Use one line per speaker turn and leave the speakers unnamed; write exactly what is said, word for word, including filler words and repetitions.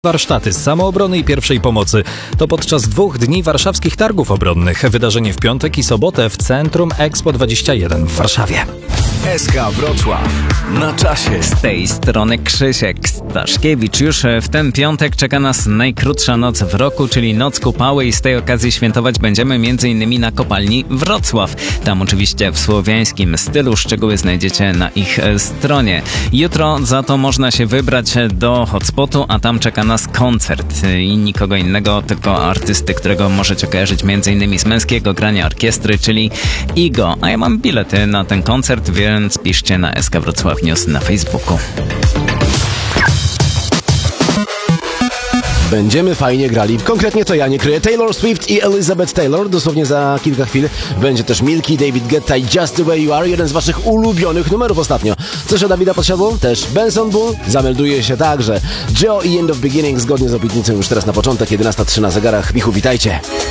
Warsztaty z samoobrony i pierwszej pomocy. To podczas dwóch dni warszawskich targów obronnych. Wydarzenie w piątek i sobotę w Centrum Expo dwadzieścia jeden w Warszawie.
S K Wrocław. Na czasie.
Z tej strony Krzysiek Staszkiewicz. Już w ten piątek czeka nas najkrótsza noc w roku, czyli Noc Kupały, i z tej okazji świętować będziemy m.in. na kopalni Wrocław. Tam oczywiście w słowiańskim stylu. Szczegóły znajdziecie na ich stronie. Jutro za to można się wybrać do hotspotu, a tam czeka nas koncert i nikogo innego, tylko artysty, którego możecie kojarzyć m.in. z męskiego grania orkiestry, czyli Igo. A ja mam bilety na ten koncert, więc piszcie na S K Wrocław News na Facebooku.
Będziemy fajnie grali. Konkretnie to ja nie kryję. Taylor Swift i Elizabeth Taylor. Dosłownie za kilka chwil będzie też Milky, David Guetta i Just The Way You Are. Jeden z waszych ulubionych numerów ostatnio. Coś o Dawida Podsiadło? Też Benson Bull. Zamelduje się także Joe i End of Beginning zgodnie z obietnicą już teraz na początek. jedenasta trzy na zegarach. Michu, witajcie.